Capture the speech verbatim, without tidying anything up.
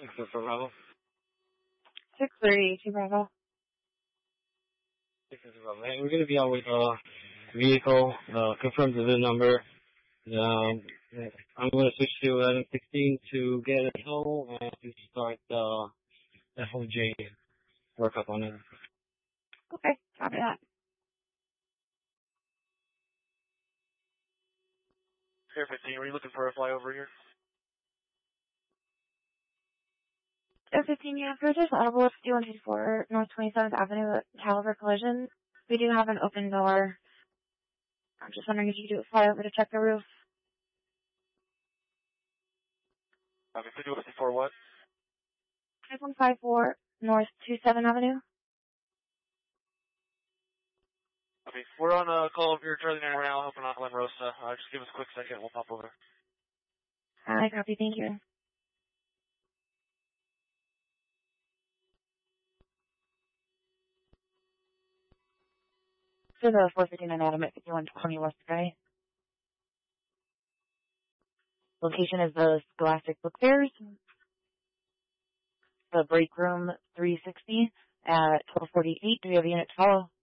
Six for Bravo. Six three two Bravo. Six for Bravo. Hey, we're gonna be out with uh vehicle. Uh, confirm the V I N number. Um, I'm gonna switch to eleven sixteen to get a tow and to start uh F O J workup on it. Okay, copy that. Air fifteen, were you looking for a flyover here? Air fifteen, yeah, purchase Audible fifty-one fifty-four North twenty-seventh Avenue Caliber Collision. We do have an open door. I'm just wondering if you could do a flyover to check the roof. Okay, fifty-one fifty-four what? fifty-one fifty-four North twenty-seventh Avenue. Okay, we're on a call here, Charlie nine right now, helping out Glen Rosa. Uh, just give us a quick second, we'll pop over. I copy, thank you. To the four fifty-nine Adam at fifty-one twenty West Sky. Location is the Scholastic Book Fairs. The break room three sixty at twelve forty-eight. Do we have a unit to follow?